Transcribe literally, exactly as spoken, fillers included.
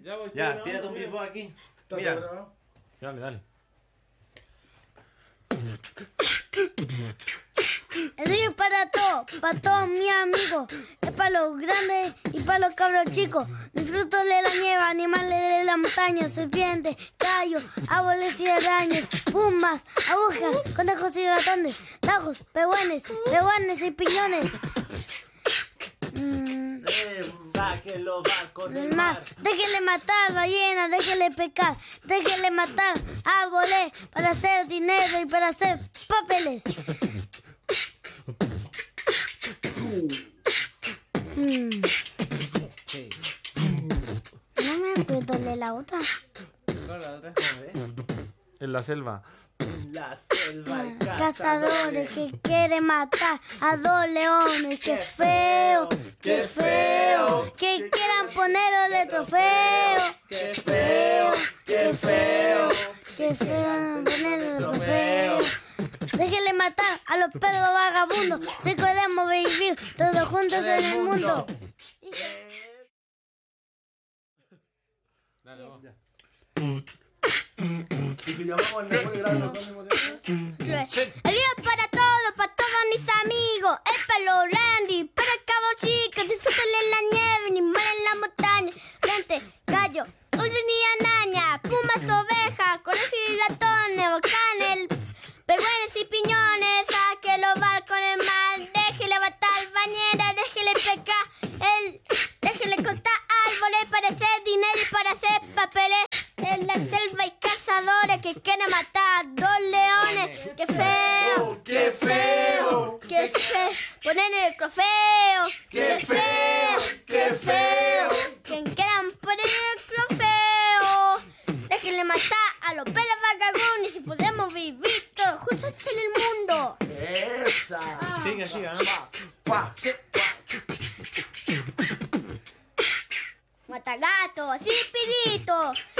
Ya, voy, Ya, estoy tírate un grabando, bifo aquí. ¿Está Mira. grabado? Dale, dale. El río es para todos, para todos mis amigos. Es para los grandes y para los cabros chicos. Disfruto de la nieve, animales de la montaña, serpientes, callos, árboles y arañas, pumas, agujas, conejos y ratones, tajos, pehuenes, pehuanes y piñones. Mm. Sáquenlo, va con El mar, déjenle matar ballenas, déjenle pecar, déjenle matar árboles para hacer dinero y para hacer papeles. Mm. Sí. No me acuerdo de la otra. ¿Cuál la otra? En la selva. La selva y Cazadores que quieren matar a dos leones. Qué feo, qué feo. Que quieran ponerle trofeo. Qué feo, qué feo. Que feo ponerle trofeo. Déjenle matar a los perros vagabundos. Si queremos vivir todos juntos en el mundo. Dale, vamos. Y si llamamos al Napoli grave, nos ponemos de... El río es para todos, para todos mis amigos. Es para los grandes, para el cabo chico. Disfruten en la nieve, ni mal en la montaña. Gente, gallo, dulce ni anaña, pumas, ovejas, conejos y ratones, volcanes, pehuenes y piñones. Saque los barcos en el mar, déjele matar bañeras, déjele pecar, el, déjele cortar árboles para hacer dinero y para hacer papeles. En la selva hay cazadores que quieren matar dos leones. ¡Qué feo! ¡Qué feo! ¡Qué feo! Poner el trofeo. ¡Qué feo! ¡Qué feo! Quien quieran poner el trofeo. Déjenle matar a los perros vagabundos y podemos vivir todos juntos en el mundo. ¡Esa! Sigue, sigue, ¿no? Mata gatos, así pirito.